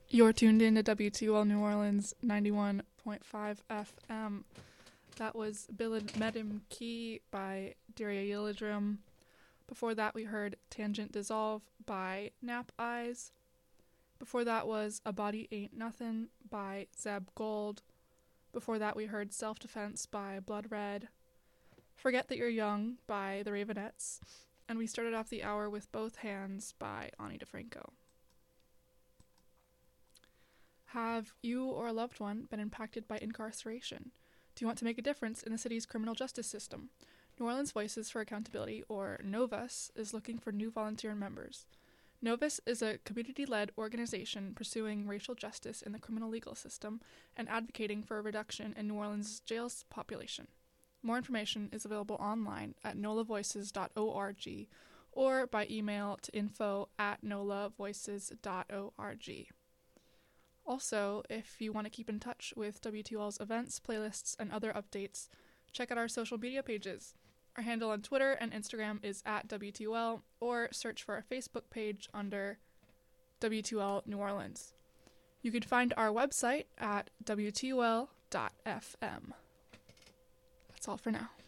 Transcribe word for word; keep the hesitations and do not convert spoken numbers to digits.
You're tuned in to W two L New Orleans ninety-one point five F M. That was Billed Medim Key by Daria Yildirim. Before that, we heard Tangent Dissolve by Nap Eyes. Before that was A Body Ain't Nothin' by Zeb Gold. Before that, we heard Self Defense by Blood Red. Forget That You're Young by The Ravenettes. And we started off the hour with Both Hands by Ani DeFranco. Have you or a loved one been impacted by incarceration? Do you want to make a difference in the city's criminal justice system? New Orleans Voices for Accountability, or NOVUS, is looking for new volunteer members. NOVUS is a community-led organization pursuing racial justice in the criminal legal system and advocating for a reduction in New Orleans' jail population. More information is available online at nola voices dot org or by email to info at nola voices dot org. Also, if you want to keep in touch with W two L's events, playlists, and other updates, check out our social media pages. Our handle on Twitter and Instagram is at W two L, or search for our Facebook page under W two L New Orleans. You can find our website at W two L dot F M. That's all for now.